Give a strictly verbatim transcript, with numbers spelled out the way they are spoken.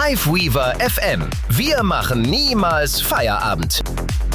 Live Weaver F M. Wir machen niemals Feierabend.